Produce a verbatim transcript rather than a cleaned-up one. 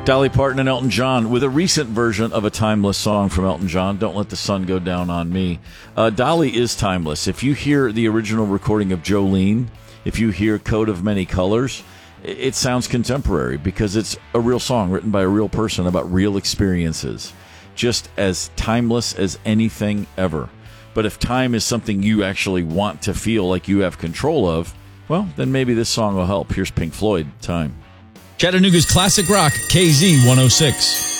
Dolly Parton and Elton John with a recent version of a timeless song from Elton John, Don't Let the Sun Go Down on Me. Uh, Dolly is timeless. If you hear the original recording of Jolene, if you hear Coat of Many Colors, it sounds contemporary because it's a real song written by a real person about real experiences, just as timeless as anything ever. But if time is something you actually want to feel like you have control of, well, then maybe this song will help. Here's Pink Floyd, Time. Chattanooga's classic rock, K Z one oh six.